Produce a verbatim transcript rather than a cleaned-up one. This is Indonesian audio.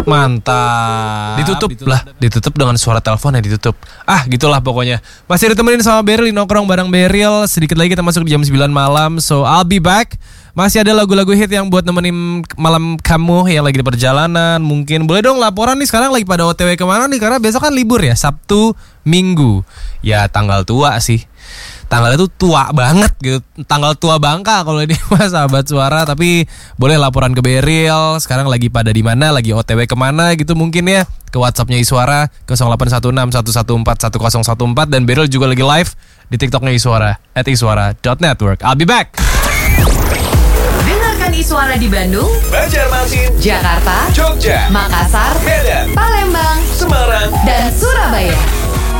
Mantap. Ditutup lah, ditutup dengan suara telepon yang ditutup. Ah, gitulah pokoknya. Masih ditemenin sama Beryl, nongkrong bareng Beryl. Sedikit lagi kita masuk di jam sembilan malam. So I'll be back. Masih ada lagu-lagu hit yang buat nemenin malam kamu yang lagi di perjalanan. Mungkin boleh dong laporan nih sekarang lagi pada O T W kemana nih? Karena besok kan libur ya, Sabtu, Minggu. Ya tanggal tua sih. Tanggalnya tuh tua banget gitu. Tanggal tua Bangka kalau ini mah sahabat suara. Tapi boleh laporan ke Beryl. Sekarang lagi pada di mana, lagi O T W kemana gitu mungkin ya. Ke WhatsAppnya Iswara nol delapan satu enam satu satu empat satu nol satu empat. Dan Beryl juga lagi live di TikToknya Iswara at iswara dot network. I'll be back. Dengarkan Iswara di Bandung, Banjarmasin, Jakarta, Jogja, Makassar, Medan, Palembang, Semarang, dan Surabaya.